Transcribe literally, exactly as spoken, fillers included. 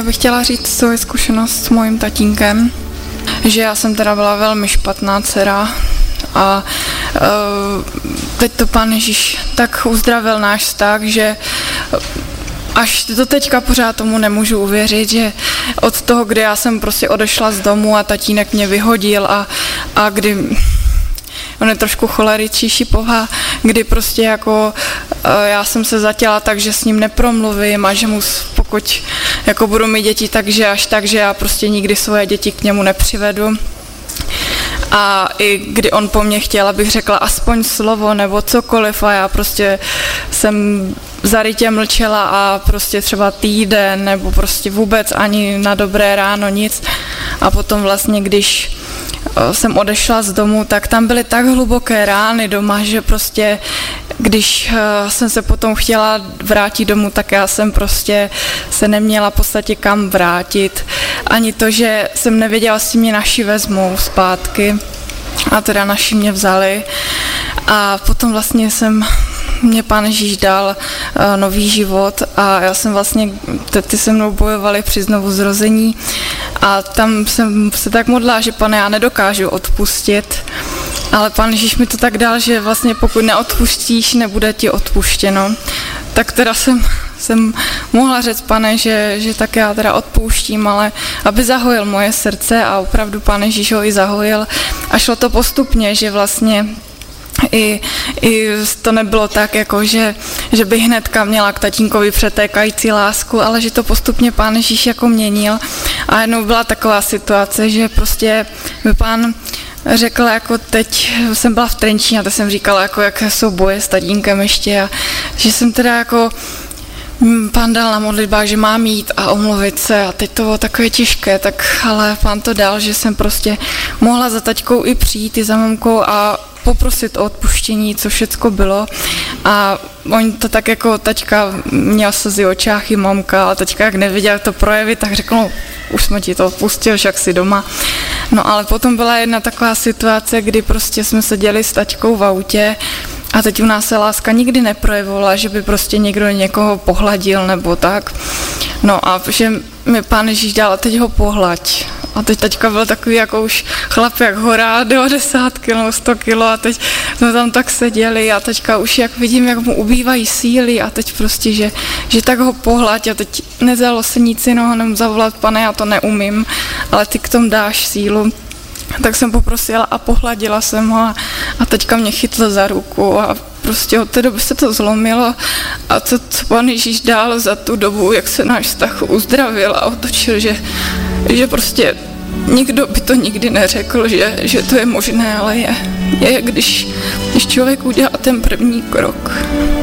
bych chtěla říct svoji zkušenost s mojím tatínkem, že já jsem teda byla velmi špatná dcera a uh, teď to Pán Ježíš tak uzdravil náš vztah, že až do teďka pořád tomu nemůžu uvěřit, že od toho, kdy já jsem prostě odešla z domu a tatínek mě vyhodil a, a kdy on je trošku choleričtější poha, kdy prostě jako já jsem se zatěla tak, že s ním nepromluvím a že mu pokud jako budu mít děti, takže až tak, že já prostě nikdy svoje děti k němu nepřivedu. A i kdy on po mně chtěl, abych řekla aspoň slovo nebo cokoliv a já prostě jsem zarytě mlčela a prostě třeba týden nebo prostě vůbec ani na dobré ráno nic. A potom vlastně, když jsem odešla z domu, tak tam byly tak hluboké rány doma, že prostě když jsem se potom chtěla vrátit domů, tak já jsem prostě se neměla v podstatě kam vrátit. Ani to, že jsem nevěděla, jestli mě naši vezmou zpátky a teda naši mě vzali. A potom vlastně jsem mě Pán Ježíš dal uh, nový život a já jsem vlastně, tety se mnou bojovali při znovuzrození a tam jsem se tak modlila, že Pane, já nedokážu odpustit, ale Pán Ježíš mi to tak dal, že vlastně pokud neodpustíš, nebude ti odpuštěno. Tak teda jsem, jsem mohla říct, Pane, že, že tak já teda odpouštím, ale aby zahojil moje srdce a opravdu Pán Ježíš ho i zahojil a šlo to postupně, že vlastně I, I to nebylo tak, jako že, že bych hnedka měla k tatínkovi přetékající lásku, ale že to postupně Pán Ježíš jako měnil. A jednou byla taková situace, že prostě mi Pán řekl, jako teď jsem byla v Trenčíně a teď jsem říkala, jako jaké jsou boje s tatínkem ještě a že jsem teda jako Pán dal na modlitbách, že mám jít a omluvit se a teď to bylo takové těžké, tak ale Pán to dal, že jsem prostě mohla za taťkou i přijít, i za mamkou a poprosit o odpuštění, co všecko bylo a on to tak jako taťka měl slzy v očách i mamka a taťka jak neviděl to projevit, tak řekl, no už jsme ti to odpustil, však si doma. No ale potom byla jedna taková situace, kdy prostě jsme seděli s taťkou v autě a teď u nás se láska nikdy neprojevovala, že by prostě někdo někoho pohladil nebo tak. No a že mi Pán Ježíš dal a teď ho pohlaď. A teď taťka byl takový jako už chlap jak hora, devadesát kilo, sto kilo a teď jsme tam tak seděli a teďka už jak vidím, jak mu ubývají síly a teď prostě, že, že tak ho pohlaď a teď nedalo se nic jiného, nemůžu zavolat, Pane, já to neumím, ale ty k tomu dáš sílu. Tak jsem poprosila a pohladila jsem ho a, a teďka mě chytl za ruku a prostě od té doby se to zlomilo a co, co Pán Ježíš dál za tu dobu, jak se náš vztah uzdravil a otočil, že, že prostě nikdo by to nikdy neřekl, že, že to je možné, ale je, je když, když člověk udělá ten první krok.